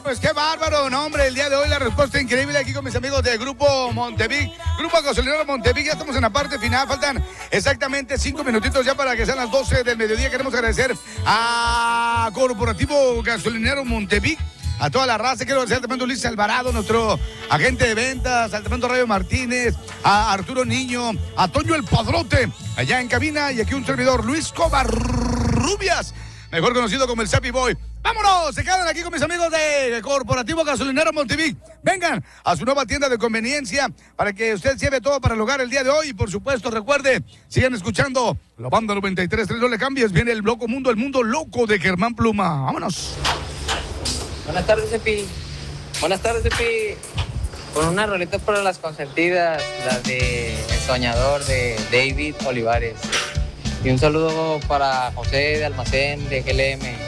pues qué bárbaro, no, hombre. El día de hoy la respuesta increíble aquí con mis amigos de Grupo Montevic. Grupo Gasolinero Montevic, ya estamos en la parte final. Faltan exactamente 5 minutitos ya para que sean las 12 del mediodía. Queremos agradecer a Corporativo Gasolinero Montevic, a toda la raza. Quiero agradecer también a Luis Alvarado, nuestro agente de ventas, al tremendo Rayo Martínez, a Arturo Niño, a Toño el Padrote, allá en cabina, y aquí un servidor, Luis Covarrubias, mejor conocido como el Zappy Boy. ¡Vámonos! Se quedan aquí con mis amigos de Corporativo Gasolinero Montevic. Vengan a su nueva tienda de conveniencia para que usted lleve todo para el hogar el día de hoy. Y por supuesto, recuerde, sigan escuchando la banda 93.3. No le cambies, viene el loco mundo, el mundo loco de Germán Pluma. ¡Vámonos! Buenas tardes, Epi. Buenas tardes, Epi. Con una roleta para las consentidas, la de El Soñador de David Olivares. Y un saludo para José de Almacén de GLM.